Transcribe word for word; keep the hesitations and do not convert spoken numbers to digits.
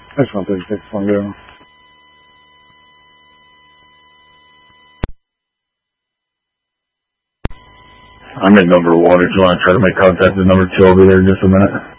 That's one thirty-six, one zero. I'm at number one if you want to try to make contact with number two. I'll be there in just a minute.